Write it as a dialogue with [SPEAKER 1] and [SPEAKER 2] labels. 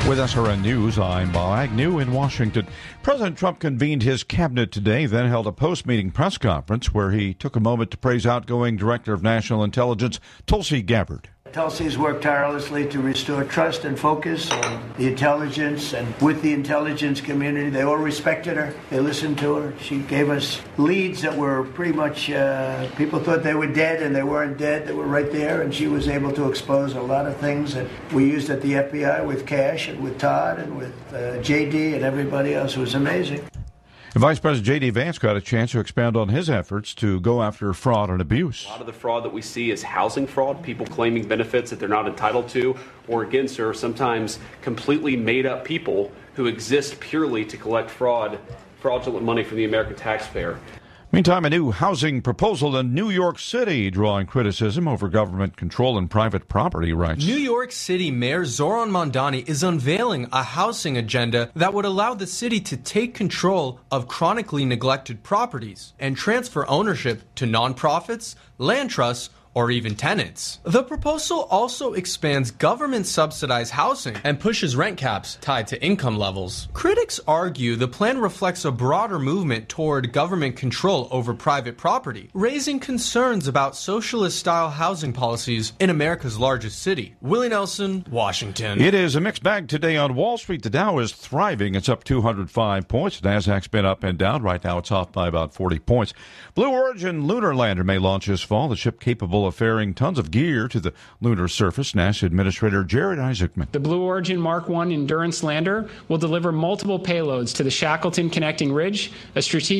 [SPEAKER 1] With SRN News, I'm Bob Agnew in Washington. President Trump convened his cabinet today, then held a post-meeting press conference where he took a moment to praise outgoing Director of National Intelligence, Tulsi Gabbard.
[SPEAKER 2] Tulsi's worked tirelessly to restore trust and focus on the intelligence, and with the intelligence community, they all respected her. They listened to her. She gave us leads that were pretty much, people thought they were dead, and they weren't dead. They were right there, and she was able to expose a lot of things that we used at the FBI with Cash and with Todd and with JD and everybody else. It was amazing.
[SPEAKER 1] Vice President J.D. Vance got a chance to expand on his efforts to go after fraud and abuse.
[SPEAKER 3] A lot of the fraud that we see is housing fraud, people claiming benefits that they're not entitled to, or again, sir, sometimes completely made up people who exist purely to collect fraudulent money from the American taxpayer.
[SPEAKER 1] Meantime, a new housing proposal in New York City drawing criticism over government control and private property rights.
[SPEAKER 4] New York City Mayor Zoran Mondani is unveiling a housing agenda that would allow the city to take control of chronically neglected properties and transfer ownership to nonprofits, land trusts, or even tenants. The proposal also expands government-subsidized housing and pushes rent caps tied to income levels. Critics argue the plan reflects a broader movement toward government control over private property, raising concerns about socialist-style housing policies in America's largest city. Willie Nelson, Washington.
[SPEAKER 1] It is a mixed bag today on Wall Street. The Dow is thriving. It's up 205 points. NASDAQ's been up and down. Right now it's off by about 40 points. Blue Origin lunar lander may launch this fall. The ship capable of ferrying tons of gear to the lunar surface. NASA Administrator Jared Isaacman.
[SPEAKER 5] The Blue Origin Mark I Endurance lander will deliver multiple payloads to the Shackleton Connecting Ridge, a strategic